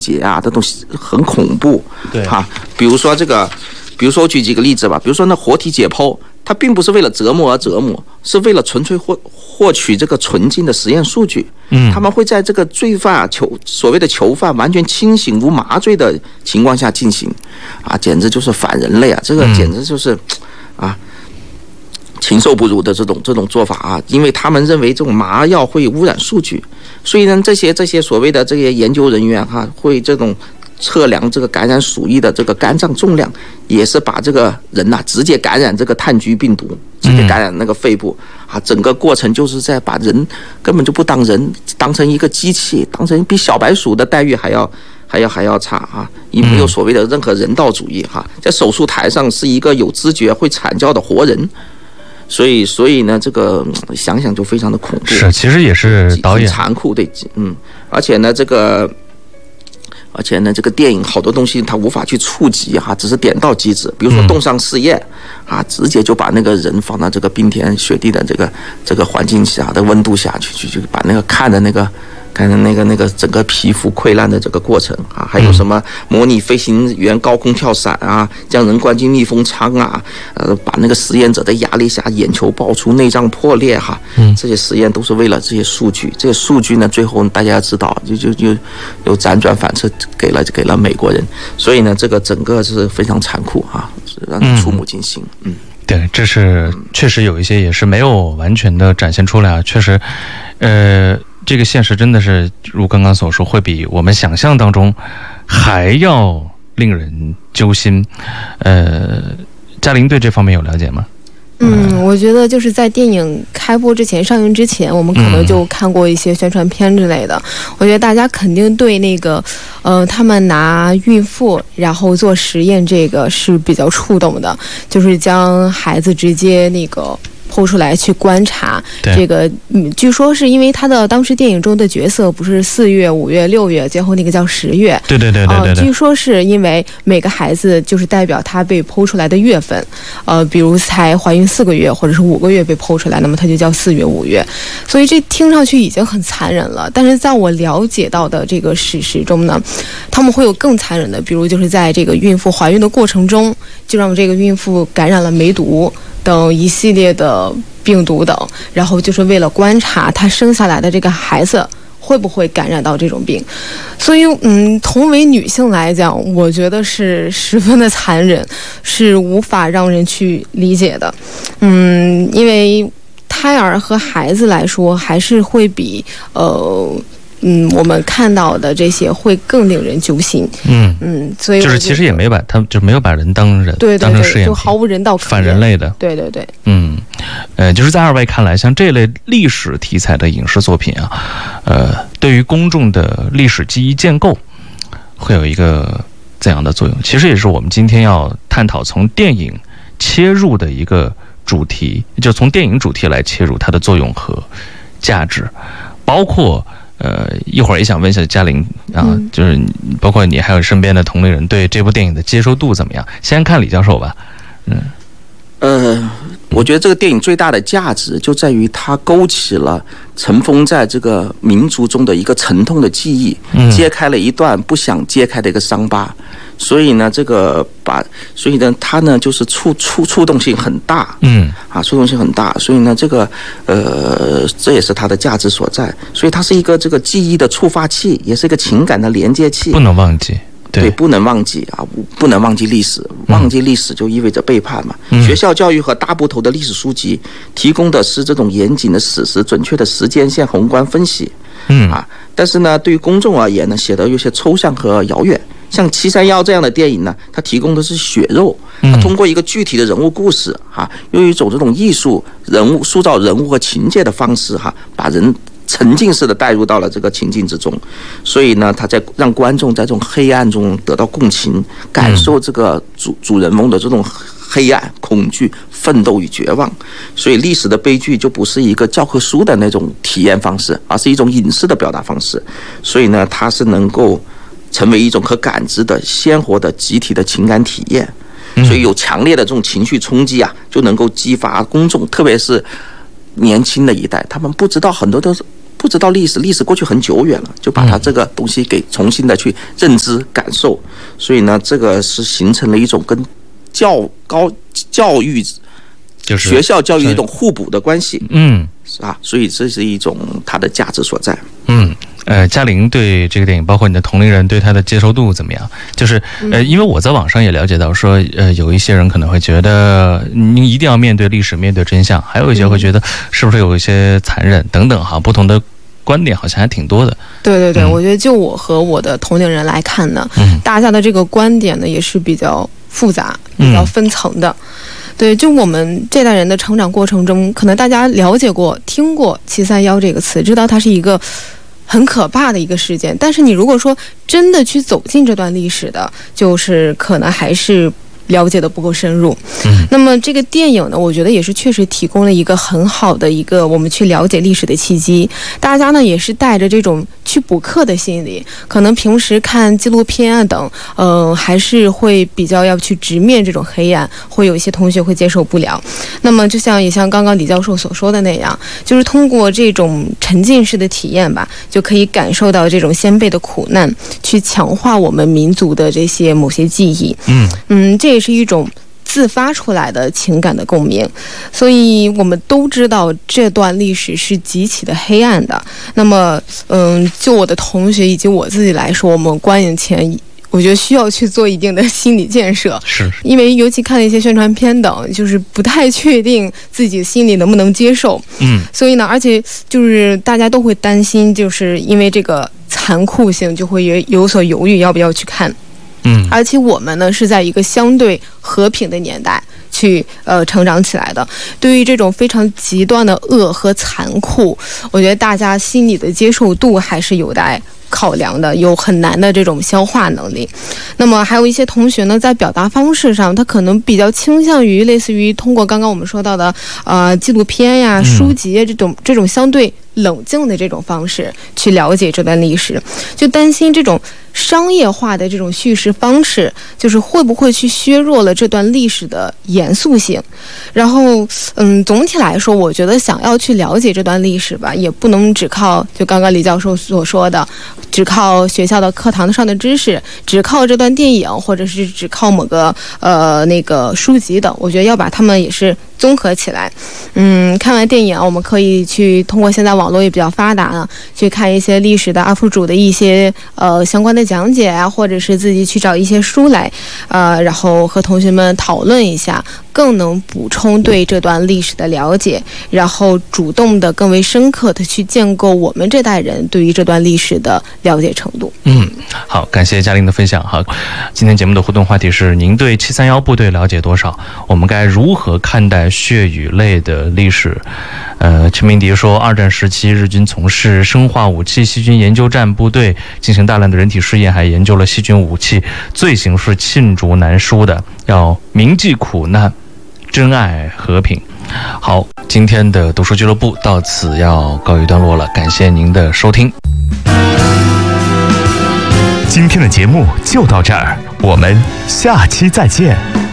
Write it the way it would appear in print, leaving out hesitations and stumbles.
节啊，这东西很恐怖。 对哈，比如说我举几个例子吧，比如说那活体解剖，它并不是为了折磨而折磨，是为了纯粹获取这个纯净的实验数据。他们会在这个罪犯所谓的囚犯完全清醒无麻醉的情况下进行，啊，简直就是反人类啊！这个简直就是啊。禽兽不如的这种做法啊，因为他们认为这种麻药会污染数据，所以呢，这些所谓的这些研究人员哈，会这种测量这个感染鼠疫的这个肝脏重量，也是把这个人呐直接感染这个炭疽病毒，直接感染那个肺部啊，整个过程就是在把人根本就不当人，当成一个机器，当成比小白鼠的待遇还要差啊！也没有所谓的任何人道主义哈，在手术台上是一个有知觉会惨叫的活人。所以呢，这个想想就非常的恐怖。 是，其实也是导演残酷，对，而且呢，这个电影好多东西它无法去触及哈，只是点到即止。比如说冻伤试验啊，直接就把那个人放到这个冰天雪地的这个环境下的温度下去把那个看的那个整个皮肤溃烂的这个过程啊，还有什么模拟飞行员高空跳伞啊，将人关进密封舱啊，把那个实验者的压力下眼球爆出、内脏破裂哈，这些实验都是为了这些数据。这些数据呢，最后大家要知道，就有辗转反侧给了美国人，所以呢，这个整个是非常残酷啊，让人触目惊心。 对，这是确实有一些也是没有完全的展现出来啊，确实，这个现实真的是如刚刚所说，会比我们想象当中还要令人揪心。嘉玲对这方面有了解吗？ 我觉得就是在电影开播之前、上映之前，我们可能就看过一些宣传片之类的。我觉得大家肯定对那个，他们拿孕妇然后做实验这个是比较触动的，就是将孩子直接那个剖出来去观察这个，据说是因为他的当时电影中的角色不是4月、5月、6月，最后那个叫10月。对。据说是因为每个孩子就是代表他被剖出来的月份，比如才怀孕4个月或者是5个月被剖出来，那么他就叫4月、5月。所以这听上去已经很残忍了，但是在我了解到的这个史实中呢，他们会有更残忍的，比如就是在这个孕妇怀孕的过程中，就让这个孕妇感染了梅毒等一系列的病毒等，然后就是为了观察她生下来的这个孩子会不会感染到这种病。所以同为女性来讲，我觉得是十分的残忍，是无法让人去理解的。因为胎儿和孩子来说，还是会比我们看到的这些会更令人揪心。所以就是其实也没把人当人， 对， 当成试验品， 就毫无人道可言， 反人类的。对。 就是在二位看来，像这类历史题材的影视作品啊，对于公众的历史记忆建构会有一个怎样的作用？其实也是我们今天要探讨从电影切入的一个主题，就从电影主题来切入它的作用和价值，包括。一会儿也想问一下嘉玲啊，就是包括你还有身边的同龄人对这部电影的接受度怎么样？先看李教授吧。 我觉得这个电影最大的价值就在于它勾起了尘封在这个民族中的一个沉痛的记忆，揭开了一段不想揭开的一个伤疤。所以呢，它呢就是触动性很大，触动性很大。所以呢，这也是它的价值所在。所以它是一个这个记忆的触发器，也是一个情感的连接器， 不能忘记。 对，不能忘记啊，不能忘记历史，忘记历史就意味着背叛嘛。学校教育和大部头的历史书籍提供的是这种严谨的史实、准确的时间线、宏观分析，但是呢，对于公众而言呢，写得有些抽象和遥远。像《731》这样的电影呢，它提供的是血肉，它通过一个具体的人物故事用一种这种艺术人物塑造人物和情节的方式把人沉浸式的带入到了这个情境之中，所以呢，他在让观众在这种黑暗中得到共情，感受这个主人翁的这种黑暗、恐惧、奋斗与绝望。所以历史的悲剧就不是一个教科书的那种体验方式，而是一种影视的表达方式。所以呢，它是能够成为一种可感知的、鲜活的集体的情感体验。所以有强烈的这种情绪冲击就能够激发公众，特别是年轻的一代，他们不知道很多都不知道历史过去很久远了，就把它这个东西给重新的去认知感受，所以呢，这个是形成了一种跟教育，就是学校教育一种互补的关系，所以这是一种它的价值所在。 嘉玲对这个电影，包括你的同龄人对它的接受度怎么样？就是因为我在网上也了解到说，有一些人可能会觉得你一定要面对历史，面对真相，还有一些会觉得是不是有一些残忍等等哈，不同的观点好像还挺多的。 对，我觉得就我和我的同龄人来看呢，大家的这个观点呢也是比较复杂、比较分层的。对，就我们这代人的成长过程中，可能大家了解过、听过731这个词，知道它是一个很可怕的一个事件，但是你如果说真的去走进这段历史的，就是可能还是了解的不够深入。那么这个电影呢，我觉得也是确实提供了一个很好的一个我们去了解历史的契机。大家呢也是带着这种去补课的心理，可能平时看纪录片啊等，还是会比较要去直面这种黑暗，会有一些同学会接受不了。那么也像刚刚李教授所说的那样，就是通过这种沉浸式的体验吧，就可以感受到这种先辈的苦难，去强化我们民族的这些某些记忆。这也是一种自发出来的情感的共鸣，所以我们都知道这段历史是极其的黑暗的。那么，就我的同学以及我自己来说，我们观影前，我觉得需要去做一定的心理建设， 是因为尤其看了一些宣传片等，就是不太确定自己心里能不能接受。所以呢，而且就是大家都会担心，就是因为这个残酷性，就会有所犹豫要不要去看。而且我们呢是在一个相对和平的年代去成长起来的，对于这种非常极端的恶和残酷，我觉得大家心理的接受度还是有待考量的，有很难的这种消化能力。那么还有一些同学呢，在表达方式上，他可能比较倾向于类似于通过刚刚我们说到的纪录片呀、书籍呀这种相对冷静的这种方式去了解这段历史，就担心这种商业化的这种叙事方式，就是会不会去削弱了这段历史的严肃性。然后总体来说，我觉得想要去了解这段历史吧，也不能只靠就刚刚李教授所说的，只靠学校的课堂上的知识，只靠这段电影，或者是只靠某个那个书籍等。我觉得要把它们也是综合起来。看完电影，我们可以去通过现在网络也比较发达了，去看一些历史的 UP 主的一些相关的讲解啊，或者是自己去找一些书来然后和同学们讨论一下，更能补充对这段历史的了解，然后主动的更为深刻的去建构我们这代人对于这段历史的了解程度。 好，感谢嘉玲的分享。好，今天节目的互动话题是：您对731部队了解多少？我们该如何看待血与泪的历史？陈明迪说，二战时期日军从事生化武器细菌研究站部队，进行大量的人体试验，还研究了细菌武器，罪行是罄竹难书的，要铭记苦难，珍爱和平。好，今天的读书俱乐部到此要告一段落了，感谢您的收听。 今天的节目就到这儿，我们下期再见。